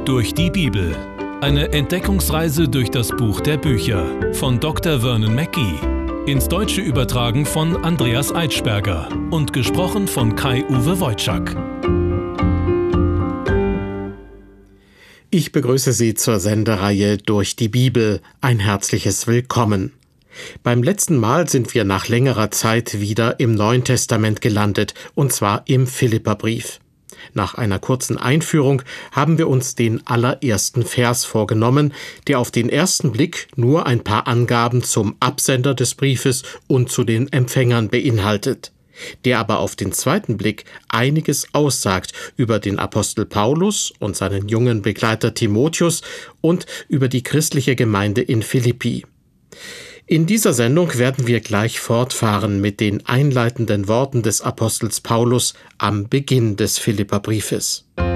Durch die Bibel. Eine Entdeckungsreise durch das Buch der Bücher von Dr. Vernon Mackey. Ins Deutsche übertragen von Andreas Eitschberger und gesprochen von Kai-Uwe Wojczak. Ich begrüße Sie zur Sendereihe Durch die Bibel. Ein herzliches Willkommen. Beim letzten Mal sind wir nach längerer Zeit wieder im Neuen Testament gelandet, und zwar im Philipperbrief. Nach einer kurzen Einführung haben wir uns den allerersten Vers vorgenommen, der auf den ersten Blick nur ein paar Angaben zum Absender des Briefes und zu den Empfängern beinhaltet, der aber auf den zweiten Blick einiges aussagt über den Apostel Paulus und seinen jungen Begleiter Timotheus und über die christliche Gemeinde in Philippi. In dieser Sendung werden wir gleich fortfahren mit den einleitenden Worten des Apostels Paulus am Beginn des Philipperbriefes.